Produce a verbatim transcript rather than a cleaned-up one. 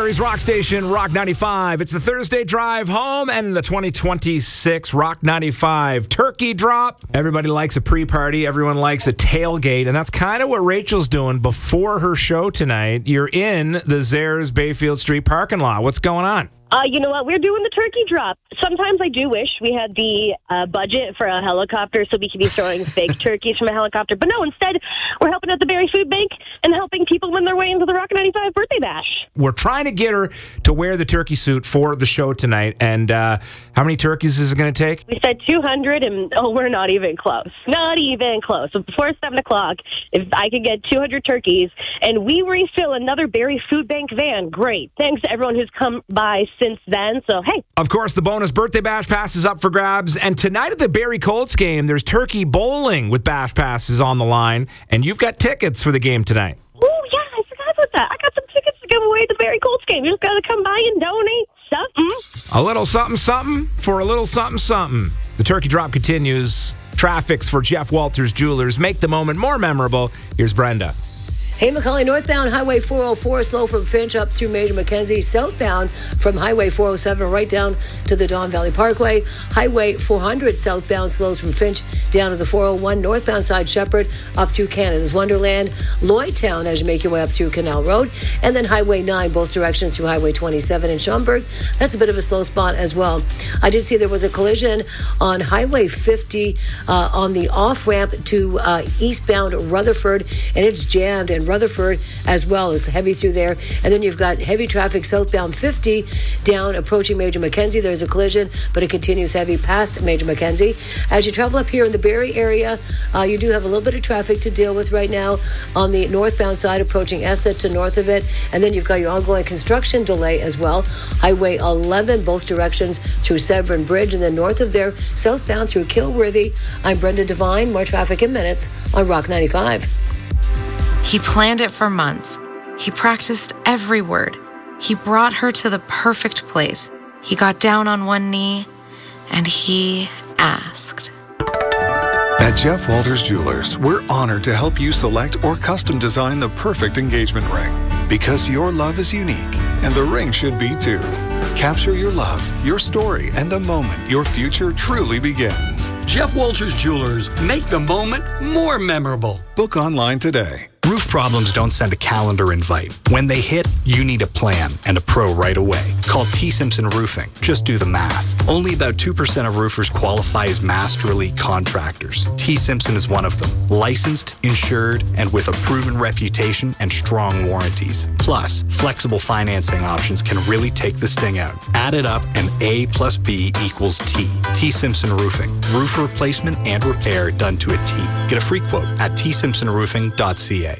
Barrie's Rock Station, Rock ninety-five. It's the Thursday drive home and the twenty twenty-six Rock ninety-five turkey drop. Everybody likes a pre-party. Everyone likes a tailgate. And that's kind of what Rachel's doing before her show tonight. You're in the Zehrs Bayfield Street parking lot. What's going on? Uh, you know what? We're doing the turkey drop. Sometimes I do wish we had the uh, budget for a helicopter so we could be throwing fake turkeys from a helicopter. But no, instead, we're helping out the Barrie Food Bank and helping people win their way into the Rock ninety-five birthday bash. We're trying to get her to wear the turkey suit for the show tonight. And uh, how many turkeys is it going to take? We said two hundred, and oh, we're not even close. Not even close. So before seven o'clock, if I could get two hundred turkeys and we refill another Barrie Food Bank van, great. Thanks to everyone who's come by since then. So, hey. Of course, the bonus birthday bash pass is up for grabs. And tonight at the Barrie Colts game, there's turkey bowling with bash passes on the line. And you've got tickets for the game tonight. Oh, yeah, I forgot about that. I got some tickets to give away to the Barrie Colts game. You just got to come by and donate something. A little something, something for a little something, something. The turkey drop continues. Traffic's for Jeff Walters Jewelers. Make the moment more memorable. Here's Brenda. Hey, McCully, northbound Highway four oh four, slow from Finch up through Major Mackenzie. Southbound from Highway four oh seven right down to the Don Valley Parkway. Highway four hundred southbound slows from Finch down to the four oh one. Northbound side Shepherd up through Canada's Wonderland. Lloydtown as you make your way up through Canal Road. And then Highway nine, both directions through Highway twenty-seven in Schaumburg. That's a bit of a slow spot as well. I did see there was a collision on Highway fifty uh, on the off-ramp to uh, eastbound Rutherford, and it's jammed, and Rutherford as well is heavy through there. And then you've got heavy traffic southbound fifty down approaching Major Mackenzie. There's a collision, but it continues heavy past Major Mackenzie. As you travel up here in the Barrie area, uh, you do have a little bit of traffic to deal with right now on the northbound side approaching Esset to north of it. And then you've got your ongoing construction delay as well. Highway eleven, both directions through Severn Bridge. And then north of there, southbound through Kilworthy. I'm Brenda Devine. More traffic in minutes on Rock ninety-five. He planned it for months. He practiced every word. He brought her to the perfect place. He got down on one knee and he asked. At Jeff Walters Jewelers, we're honored to help you select or custom design the perfect engagement ring. Because your love is unique, and the ring should be too. Capture your love, your story, and the moment your future truly begins. Jeff Walters Jewelers, make the moment more memorable. Book online today. Roof problems don't send a calendar invite. When they hit, you need a plan and a pro right away. Call T. Simpson Roofing. Just do the math. Only about two percent of roofers qualify as Master Elite contractors. T. Simpson is one of them. Licensed, insured, and with a proven reputation and strong warranties. Plus, flexible financing options can really take the sting out. Add it up and A plus B equals T. T. Simpson Roofing. Roof replacement and repair done to a T. Get a free quote at t simpson roofing dot c a.